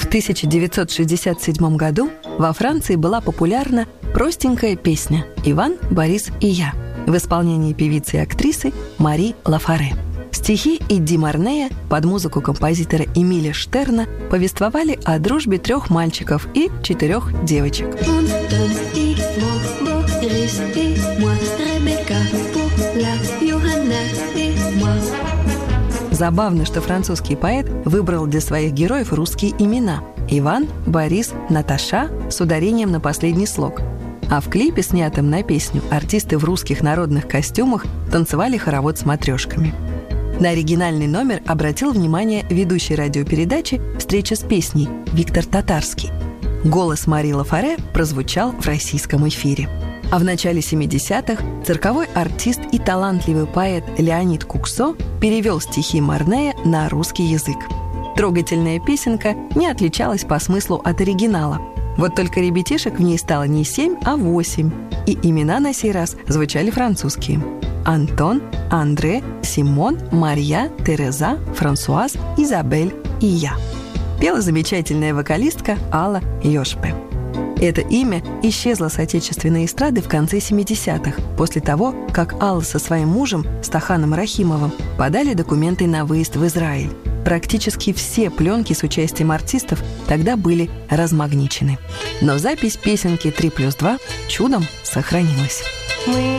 1967 году во Франции была популярна простенькая песня «Иван, Борис и я» в исполнении певицы и актрисы Мари Лафаре. Стихи Эдди Марнея под музыку композитора Эмиля Штерна повествовали о дружбе 3 мальчиков и 4 девочек. Забавно, что французский поэт выбрал для своих героев русские имена – Иван, Борис, Наташа с ударением на последний слог. А в клипе, снятом на песню, артисты в русских народных костюмах танцевали хоровод с матрешками. На оригинальный номер обратил внимание ведущий радиопередачи «Встреча с песней» Виктор Татарский. Голос Мари Лафаре прозвучал в российском эфире. А в начале 70-х цирковой артист и талантливый поэт Леонид Куксо перевел стихи Марнея на русский язык. Трогательная песенка не отличалась по смыслу от оригинала. Вот только ребятишек в ней стало не 7, а 8. И имена на сей раз звучали французские. Антон, Андре, Симон, Марья, Тереза, Франсуаз, Изабель и я. Пела замечательная вокалистка Алла Йошпе. Это имя исчезло с отечественной эстрады в конце 70-х, после того, как Алла со своим мужем Стаханом Рахимовым подали документы на выезд в Израиль. Практически все пленки с участием артистов тогда были размагничены. Но запись песенки «3+2» чудом сохранилась. Мы